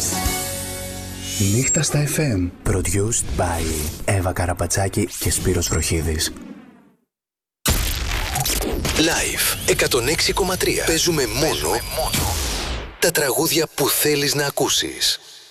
Νύχτα στα FM. Produced by Εύα Καραπατσάκη και Σπύρος Βροχίδης. Live 106,3. Παίζουμε μόνο τα τραγούδια που θέλεις να ακούσεις.